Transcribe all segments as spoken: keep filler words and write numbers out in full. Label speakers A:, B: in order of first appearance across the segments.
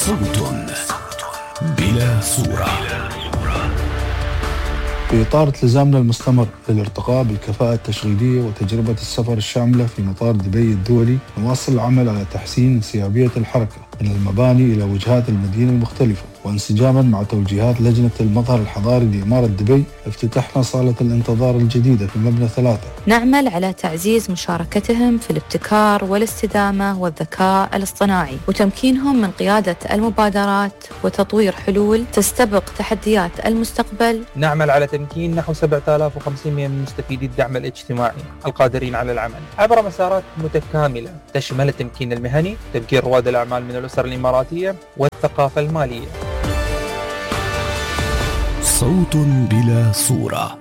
A: صوت بلا صورة.
B: في إطار التزامنا المستمر للارتقاء بالكفاءة التشغيلية وتجربة السفر الشاملة في مطار دبي الدولي، نواصل العمل على تحسين انسيابية الحركة من المباني إلى وجهات المدينة المختلفة، وانسجاما مع توجيهات لجنة المظهر الحضاري لإمارة دبي افتتحنا صالة الانتظار الجديدة في مبنى ثلاثة.
C: نعمل على تعزيز مشاركتهم في الابتكار والاستدامة والذكاء الاصطناعي وتمكينهم من قيادة المبادرات وتطوير حلول تستبق تحديات المستقبل.
D: نعمل على تمكين نحو سبعة آلاف وخمسمائة من مستفيدي الدعم الاجتماعي القادرين على العمل عبر مسارات متكاملة تشمل التمكين المهني، تمكين رواد الأعمال من الأسر الإماراتية والثقافة المالية.
A: صوت بلا صورة.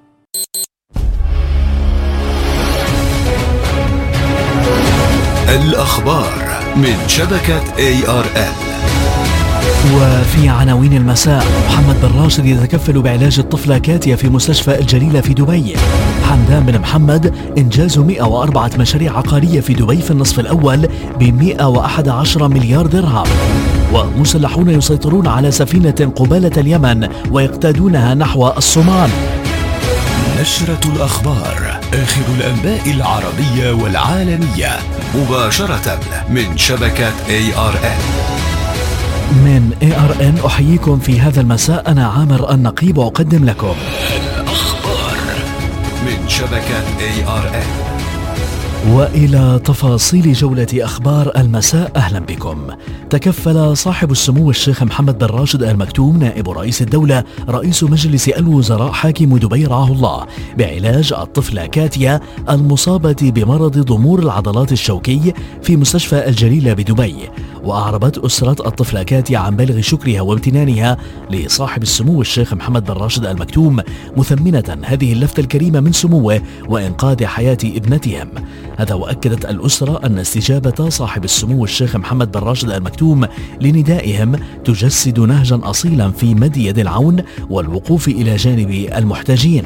A: الأخبار من شبكة إيه آر إل.
E: وفي عناوين المساء: محمد بن راشد يتكفل بعلاج الطفلة كاتيا في مستشفى الجليلة في دبي. حمدان بن محمد: إنجاز مئة وأربعة مشاريع عقارية في دبي في النصف الأول ب مئة وأحد عشر مليار درهم. ومسلحون يسيطرون على سفينة قبالة اليمن ويقتادونها نحو الصومال.
A: نشرة الأخبار، آخر الأنباء العربية والعالمية مباشرة من شبكة إيه آر إن.
E: من إيه آر إن أحييكم في هذا المساء، أنا عامر النقيب وأقدم لكم
A: الأخبار من شبكة إيه آر إن.
E: وإلى تفاصيل جولة أخبار المساء، أهلا بكم. تكفل صاحب السمو الشيخ محمد بن راشد آل مكتوم نائب رئيس الدولة رئيس مجلس الوزراء حاكم دبي رعاه الله بعلاج الطفلة كاتيا المصابة بمرض ضمور العضلات الشوكي في مستشفى الجليلة بدبي. وأعربت أسرة الطفلة كاتيا عن بالغ شكرها وامتنانها لصاحب السمو الشيخ محمد بن راشد آل مكتوم، مثمنة هذه اللفتة الكريمة من سموه وإنقاذ حياة ابنتهم. هذا وأكدت الأسرة أن استجابة صاحب السمو الشيخ محمد بن راشد آل مكتوم لندائهم تجسد نهجا أصيلا في مد يد العون والوقوف إلى جانب المحتاجين.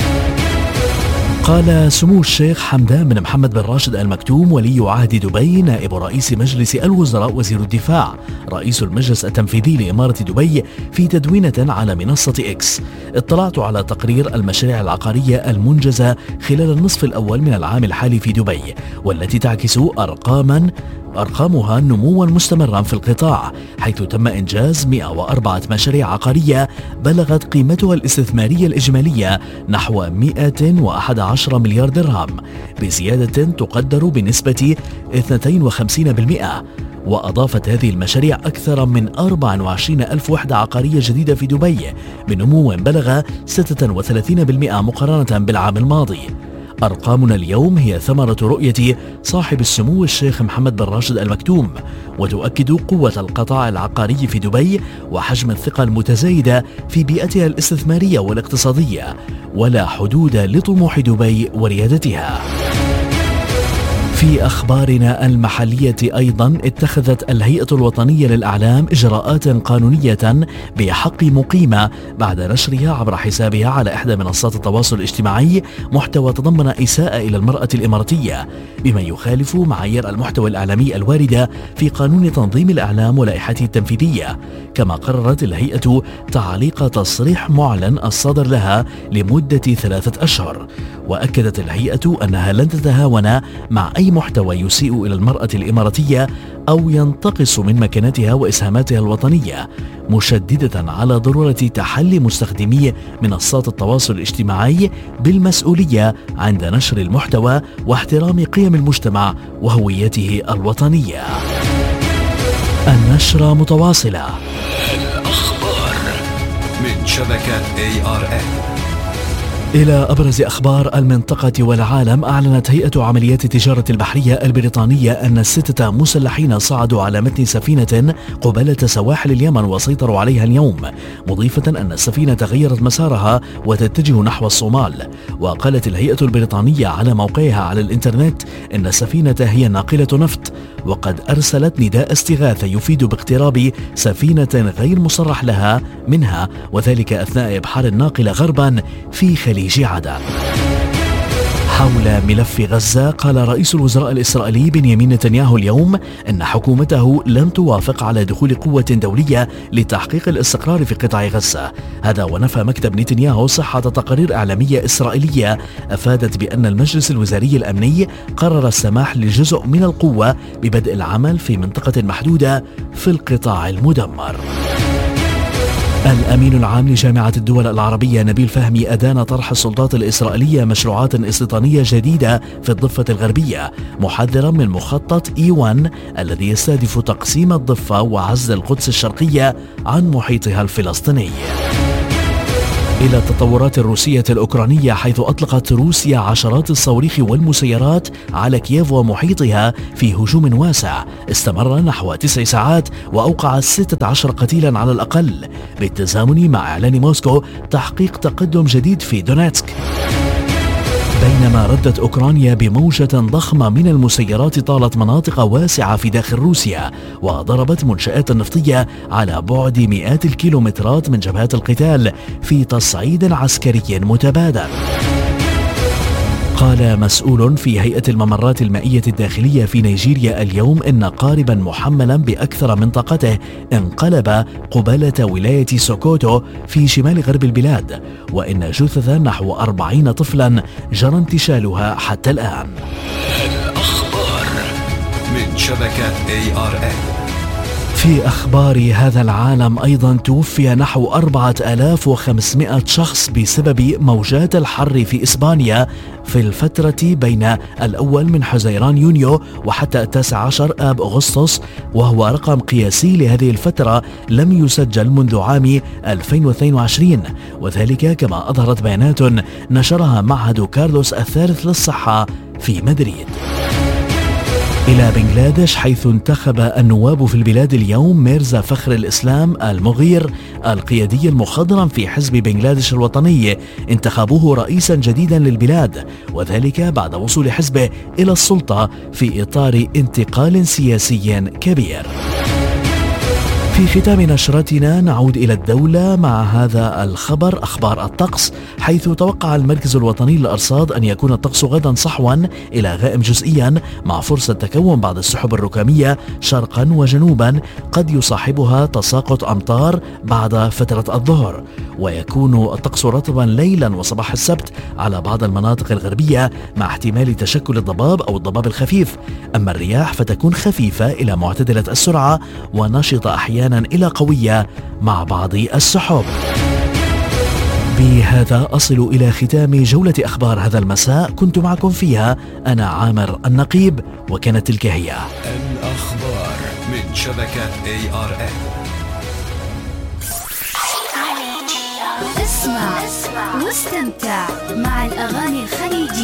E: قال سمو الشيخ حمدان بن محمد بن راشد آل مكتوم ولي عهد دبي نائب رئيس مجلس الوزراء وزير الدفاع رئيس المجلس التنفيذي لإمارة دبي في تدوينة على منصة إكس: اطلعت على تقرير المشاريع العقارية المنجزة خلال النصف الأول من العام الحالي في دبي، والتي تعكس أرقاما أرقامها نموا مستمرا في القطاع، حيث تم إنجاز مئة وأربعة مشاريع عقارية بلغت قيمتها الاستثمارية الإجمالية نحو مئة وأحد عشر مليار درهم، بزيادة تقدر بنسبة اثنين وخمسين بالمئة. وأضافت هذه المشاريع أكثر من أربعة وعشرين ألف وحدة عقارية جديدة في دبي بنمو بلغ ستة وثلاثين بالمئة مقارنة بالعام الماضي. أرقامنا اليوم هي ثمرة رؤية صاحب السمو الشيخ محمد بن راشد آل مكتوم، وتؤكد قوة القطاع العقاري في دبي وحجم الثقة المتزايدة في بيئتها الاستثمارية والاقتصادية، ولا حدود لطموح دبي وريادتها. في أخبارنا المحلية أيضا، اتخذت الهيئة الوطنية للإعلام إجراءات قانونية بحق مقيمة بعد نشرها عبر حسابها على إحدى منصات التواصل الاجتماعي محتوى تضمن إساءة إلى المرأة الإماراتية بما يخالف معايير المحتوى الإعلامي الواردة في قانون تنظيم الإعلام ولائحته التنفيذية. كما قررت الهيئة تعليق تصريح معلن الصادر لها لمدة ثلاثة أشهر. وأكدت الهيئة أنها لن تتهاون مع أي محتوى يسيء إلى المرأة الإماراتية أو ينتقص من مكانتها وإسهاماتها الوطنية، مشددة على ضرورة تحلي مستخدمي منصات التواصل الاجتماعي بالمسؤولية عند نشر المحتوى واحترام قيم المجتمع وهويته الوطنية. النشرة متواصلة.
A: الأخبار من شبكة إيه آر إن.
E: إلى أبرز أخبار المنطقة والعالم. أعلنت هيئة عمليات التجارة البحرية البريطانية أن الستة مسلحين صعدوا على متن سفينة قبالة سواحل اليمن وسيطروا عليها اليوم، مضيفة أن السفينة غيرت مسارها وتتجه نحو الصومال. وقالت الهيئة البريطانية على موقعها على الإنترنت أن السفينة هي ناقلة نفط، وقد أرسلت نداء استغاثة يفيد باقتراب سفينة غير مصرح لها منها، وذلك أثناء إبحار الناقلة غربا في خليج عدن. حول ملف غزة، قال رئيس الوزراء الإسرائيلي بنيامين نتنياهو اليوم إن حكومته لن توافق على دخول قوة دولية لتحقيق الاستقرار في قطاع غزة. هذا ونفى مكتب نتنياهو صحة تقارير إعلامية إسرائيلية أفادت بأن المجلس الوزاري الأمني قرر السماح لجزء من القوة ببدء العمل في منطقة محدودة في القطاع المدمر. الأمين العام لجامعة الدول العربية نبيل فهمي أدان طرح السلطات الإسرائيلية مشروعات استيطانية جديدة في الضفة الغربية، محذرا من مخطط إي واحد الذي يستهدف تقسيم الضفة وعزل القدس الشرقية عن محيطها الفلسطيني. إلى التطورات الروسية الأوكرانية، حيث أطلقت روسيا عشرات الصواريخ والمسيرات على كييف ومحيطها في هجوم واسع استمر نحو تسع ساعات وأوقع ستة عشر قتيلا على الأقل، بالتزامن مع إعلان موسكو تحقيق تقدم جديد في دونيتسك. بينما ردت أوكرانيا بموجة ضخمة من المسيرات طالت مناطق واسعة في داخل روسيا، وضربت منشآت نفطية على بعد مئات الكيلومترات من جبهات القتال في تصعيد عسكري متبادل. قال مسؤول في هيئة الممرات المائية الداخلية في نيجيريا اليوم إن قاربا محملا بأكثر من طاقته انقلب قبالة ولاية سوكوتو في شمال غرب البلاد، وإن جثث نحو أربعين طفلا جرى انتشالها حتى الآن.
A: الأخبار من شبكة إيه آر إل.
E: في أخبار هذا العالم أيضا، توفي نحو أربعة آلاف وخمسمائة شخص بسبب موجات الحر في إسبانيا في الفترة بين الأول من حزيران يونيو وحتى التاسع عشر آب أغسطس، وهو رقم قياسي لهذه الفترة لم يسجل منذ عام ألفين واثنين وعشرين، وذلك كما أظهرت بيانات نشرها معهد كارلوس الثالث للصحة في مدريد. إلى بنغلاديش، حيث انتخب النواب في البلاد اليوم ميرزا فخر الإسلام المغير القيادي المخضرم في حزب بنغلاديش الوطني، انتخبوه رئيسا جديدا للبلاد، وذلك بعد وصول حزبه إلى السلطة في إطار انتقال سياسي كبير. في ختام نشرتنا نعود إلى الدولة مع هذا الخبر، أخبار الطقس، حيث توقع المركز الوطني للأرصاد أن يكون الطقس غدا صحوا إلى غائم جزئيا مع فرصة تكون بعض السحب الركامية شرقا وجنوبا قد يصاحبها تساقط أمطار بعد فترة الظهر، ويكون الطقس رطبا ليلا وصباح السبت على بعض المناطق الغربية مع احتمال تشكل الضباب أو الضباب الخفيف. أما الرياح فتكون خفيفة إلى معتدلة السرعة ونشطة أحيانا إلى قوية مع بعض السحب. بهذا أصل إلى ختام جولة أخبار هذا المساء، كنت معكم فيها أنا عامر النقيب، وكانت تلك هي
A: الأخبار من شبكة إيه آر إل.
F: اسمع واستمتع مع الأغاني الخليجية.